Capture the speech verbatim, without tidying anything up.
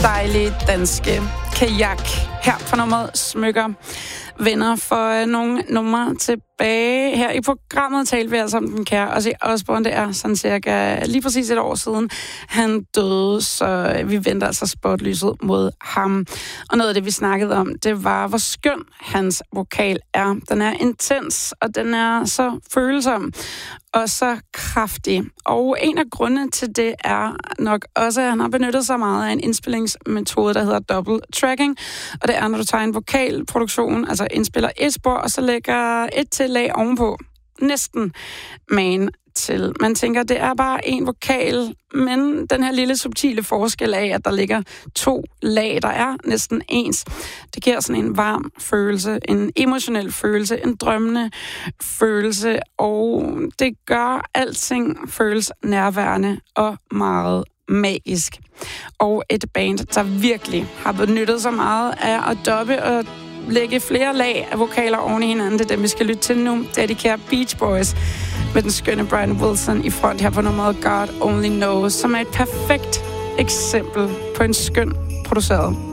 dejlige danske Kajak her på nummeret Smykker. Venner for nogle numre tilbage. Her i programmet talte vi altså om den kære Ozzy Osbourne. Det er sådan cirka lige præcis et år siden, han døde, så vi venter altså spotlyset mod ham. Og noget af det, vi snakkede om, det var, hvor skøn hans vokal er. Den er intens, og den er så følsom og så kraftig. Og en af grundene til det er nok også, at han har benyttet sig meget af en indspillingsmetode, der hedder double tracking. Og det er, når du tager en vokalproduktion, altså indspiller et spor, og så lægger et til lag ovenpå. Næsten man til. Man tænker, det er bare en vokal, men den her lille subtile forskel af, at der ligger to lag, der er næsten ens, det giver sådan en varm følelse, en emotionel følelse, en drømmende følelse, og det gør alting føles nærværende og meget magisk. Og et band, der virkelig har benyttet sig meget af at doppe og lægge flere lag af vokaler oven i hinanden. Det er dem, vi skal lytte til nu. Dedikerer Beach Boys med den skønne Brian Wilson i front her på nummeret God Only Knows, som er et perfekt eksempel på en skøn produceret